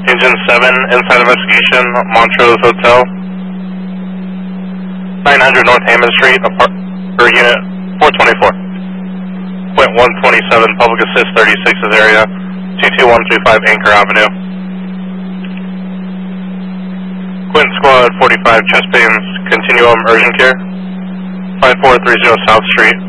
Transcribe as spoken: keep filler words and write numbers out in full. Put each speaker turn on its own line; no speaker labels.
Engine seven, inside investigation, Montrose Hotel. nine hundred North Hammond Street, apart, or unit four twenty-four. Point one twenty-seven, Public Assist thirty-six's area, two two one three five Anchor Avenue. Quint Squad forty-five, chest pains, continuum urgent care, five four three zero South Street.